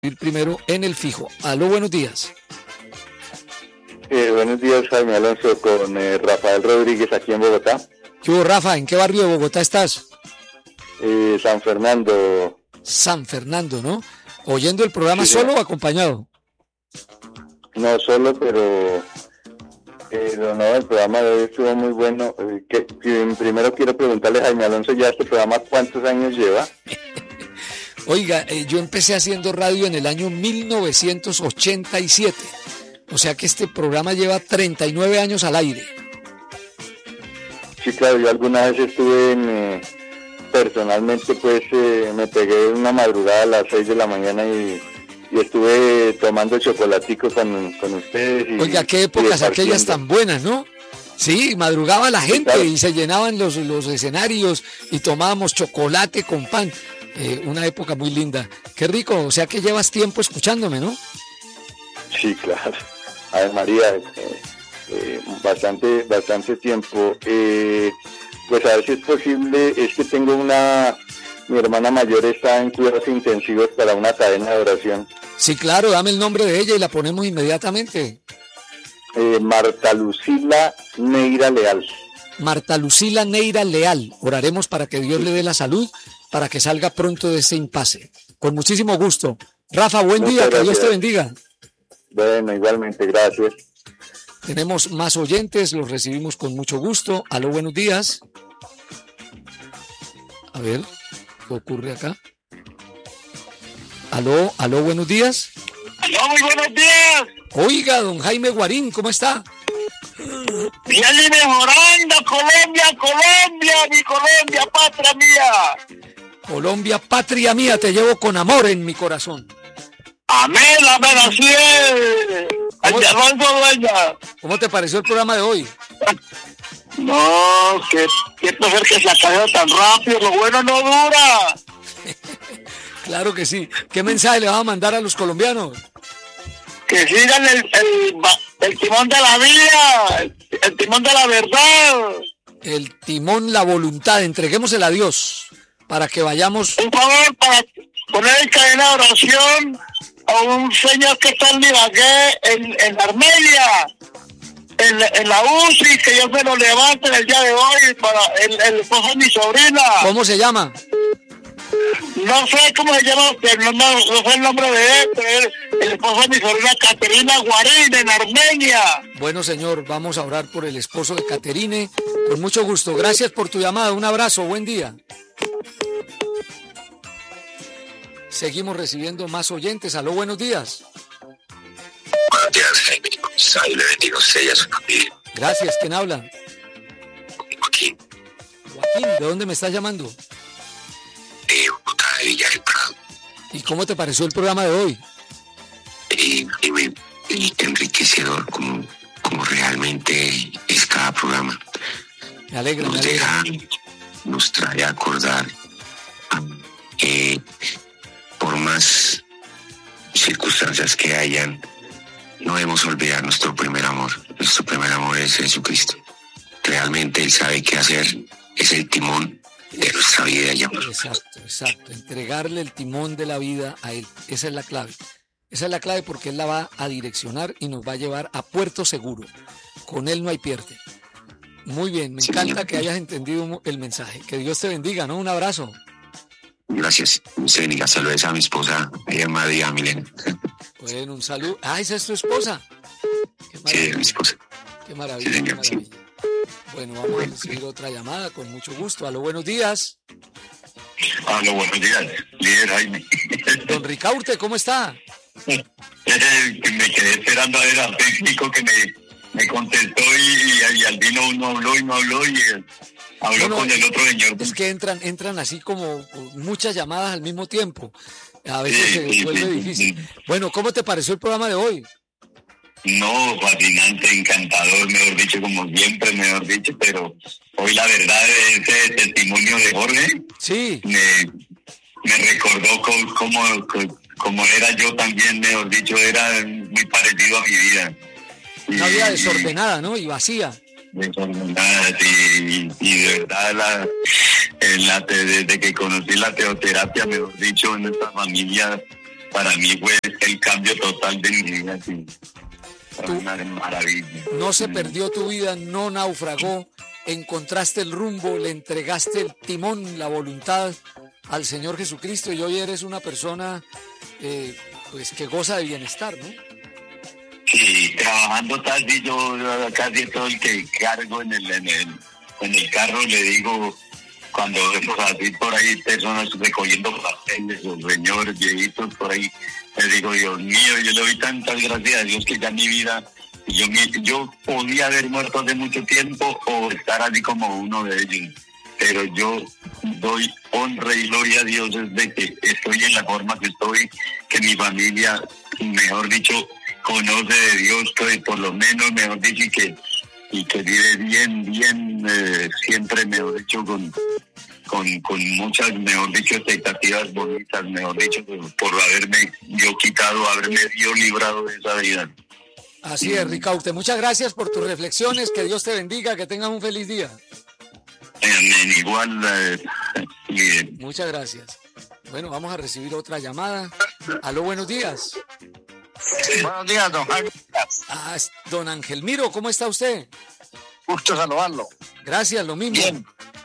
Ir primero en el fijo. Aló, buenos días. Buenos días, Jaime Alonso, con Rafael Rodríguez aquí en Bogotá. ¿Qué hubo, Rafa? ¿En qué barrio de Bogotá estás? San Fernando. San Fernando, ¿no? ¿Oyendo el programa solo o acompañado? No solo, pero no, el programa de hoy estuvo muy bueno. Primero quiero preguntarle a Jaime Alonso, ya este programa, ¿cuántos años lleva? Oiga, yo empecé haciendo radio en el año 1987, o sea que este programa lleva 39 años al aire. Sí, claro, yo alguna vez estuve personalmente, pues me pegué una madrugada a las 6 de la mañana y estuve tomando chocolatico con ustedes. Oiga, qué épocas aquellas tan buenas, ¿no? Sí, madrugaba la gente, claro, y se llenaban los escenarios y tomábamos chocolate con pan. Una época muy linda. Qué rico, o sea que llevas tiempo escuchándome, ¿no? Sí, claro. A ver, María, bastante tiempo. Pues a ver si es posible, es que tengo mi hermana mayor está en cuidados intensivos para una cadena de oración. Sí, claro, dame el nombre de ella y la ponemos inmediatamente. Marta Lucila Neira Leal. Marta Lucila Neira Leal. Oraremos para que Dios le dé la salud, para que salga pronto de ese impasse. Con muchísimo gusto. Rafa, buen día, que Dios te bendiga. Bueno, igualmente, gracias. Tenemos más oyentes, los recibimos con mucho gusto. Aló, buenos días. A ver, ¿qué ocurre acá? Aló, buenos días. Aló, muy buenos días. Oiga, don Jaime Guarín, ¿cómo está? Bien y mejorando, Colombia, mi Colombia, patria mía. Colombia, patria mía, te llevo con amor en mi corazón. Amén, así es. Alonso Dueña. ¿Cómo te pareció el programa de hoy? No, qué placer que se acabe tan rápido, lo bueno no dura. Claro que sí. ¿Qué mensaje le vas a mandar a los colombianos? Que sigan el timón de la vida, el timón de la verdad. El timón, la voluntad, entreguémosela a Dios para que vayamos. Un favor para poner en cadena de oración a un señor que está en Ibagué, en Armenia, en la UCI, que Dios me lo levante en el día de hoy, para el esposo de mi sobrina. ¿Cómo se llama? No sé cómo se llama, pero no sé el nombre de él, pero el esposo de mi sobrina Caterina Guarín, en Armenia. Bueno, señor, vamos a orar por el esposo de Caterine. Con mucho gusto. Gracias por tu llamada. Un abrazo. Buen día. Seguimos recibiendo más oyentes. Aló, buenos días. Buenos días, Jaime. Le bendigo a usted y a su familia. Gracias. ¿Quién habla? Joaquín. Joaquín, ¿de dónde me estás llamando? De Bogotá, de Villa del Prado. ¿Y cómo te pareció el programa de hoy? Muy enriquecedor, como realmente es cada programa. Me alegra. Nos trae a acordar por más circunstancias que hayan, no debemos olvidar nuestro primer amor. Nuestro primer amor es Jesucristo. Realmente Él sabe qué hacer, es el timón de nuestra vida y amor. Exacto. Entregarle el timón de la vida a Él. Esa es la clave. Esa es la clave porque Él la va a direccionar y nos va a llevar a puerto seguro. Con Él no hay pierde. Muy bien, me encanta que hayas entendido el mensaje. Que Dios te bendiga, ¿no? Un abrazo. Gracias. Se bendiga. Saludos a mi esposa, ella es María Milena. Bueno, un saludo. ¿Esa es tu esposa? Sí, es mi esposa. Qué maravilla, sí, qué maravilla. Bueno, vamos a recibir otra llamada con mucho gusto. Aló, buenos días. Aló, buenos días. Líder Jaime. Don Ricaurte, ¿cómo está? Me quedé esperando a ver al técnico que me contestó y al vino no habló y habló con el otro señor. Es que entran así como muchas llamadas al mismo tiempo. A veces se vuelve difícil. Bueno, ¿cómo te pareció el programa de hoy? No, fascinante, encantador, mejor dicho, como siempre, pero hoy la verdad ese testimonio de Jorge sí me recordó como era yo también, mejor dicho, era muy parecido a mi vida. Una vida desordenada, ¿no? Y vacía. Desordenada, sí, y de verdad desde que conocí la teoterapia, mejor dicho, en nuestra familia para mí fue el cambio total de mi vida. Sí. Una maravilla. No se perdió tu vida, no naufragó, encontraste el rumbo, le entregaste el timón, la voluntad al Señor Jesucristo y hoy eres una persona pues que goza de bienestar, ¿no? Sí, trabajando taxi, yo casi todo el que cargo en el carro le digo, cuando vemos así por ahí personas recogiendo papeles o señores viejitos por ahí, le digo, Dios mío, yo le doy tantas gracias a Dios que ya mi vida, yo podía haber muerto hace mucho tiempo o estar así como uno de ellos, pero yo doy honra y gloria a Dios desde que estoy en la forma que estoy, que mi familia, mejor dicho, conoce de Dios, que por lo menos, mejor dicho, y que vive bien, siempre, mejor dicho, con muchas, mejor dicho, expectativas bonitas, mejor dicho, por haberme yo librado de esa vida. Así es, Ricaurte. Muchas gracias por tus reflexiones, que Dios te bendiga, que tengas un feliz día. Igual, bien. Muchas gracias. Bueno, vamos a recibir otra llamada. Aló, buenos días. Buenos días, don Jaime. Don Angelmiro, ¿cómo está usted? Gusto saludarlo. Gracias, lo mismo. Bien.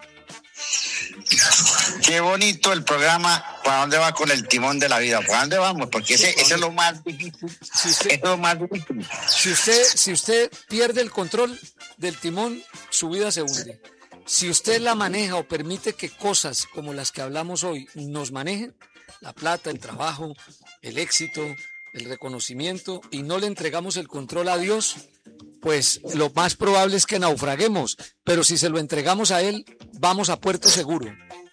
Qué bonito el programa. ¿Para dónde va con el timón de la vida? ¿Para dónde vamos? Porque ese es lo más difícil. Es lo más difícil. Si usted pierde el control del timón, su vida se hunde. Si usted la maneja o permite que cosas como las que hablamos hoy nos manejen, la plata, el trabajo, el éxito, el reconocimiento, y no le entregamos el control a Dios, pues lo más probable es que naufraguemos, pero si se lo entregamos a Él, vamos a puerto seguro.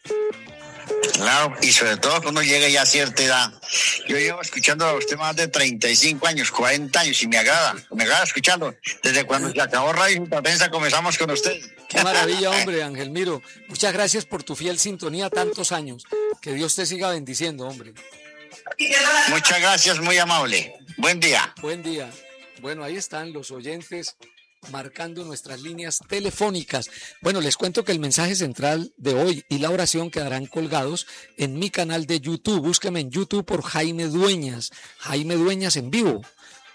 Claro, y sobre todo cuando llega ya a cierta edad. Yo llevo escuchando a usted más de 35 años, 40 años, y me agrada escuchando. Desde cuando se acabó Radio Intervenza comenzamos con usted. Qué maravilla, hombre, Angelmiro. Muchas gracias por tu fiel sintonía tantos años. Que Dios te siga bendiciendo, hombre. Muchas gracias, muy amable. Buen día. Buen día. Bueno, ahí están los oyentes marcando nuestras líneas telefónicas. Bueno, les cuento que el mensaje central de hoy y la oración quedarán colgados en mi canal de YouTube. Búsqueme en YouTube por Jaime Dueñas en vivo.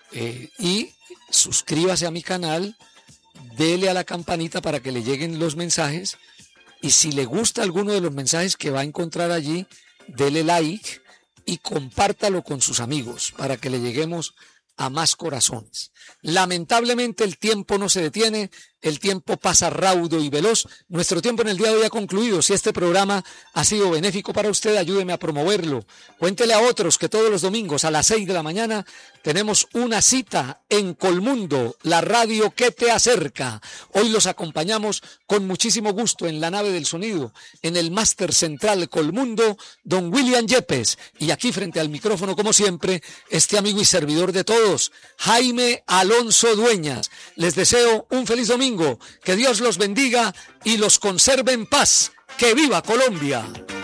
Y suscríbase a mi canal, dele a la campanita para que le lleguen los mensajes. Y si le gusta alguno de los mensajes que va a encontrar allí, dele like y compártalo con sus amigos para que le lleguemos a más corazones. Lamentablemente el tiempo no se detiene, el tiempo pasa raudo y veloz. Nuestro tiempo en el día de hoy ha concluido. Si este programa ha sido benéfico para usted, ayúdeme a promoverlo. Cuéntele a otros que todos los domingos a las 6 de la mañana tenemos una cita en Colmundo, la radio que te acerca. Hoy los acompañamos con muchísimo gusto en la nave del sonido, en el máster central Colmundo, don William Yepes. Y aquí frente al micrófono, como siempre, este amigo y servidor de todos, Jaime Alonso Dueñas. Les deseo un feliz domingo, que Dios los bendiga y los conserve en paz. ¡Que viva Colombia!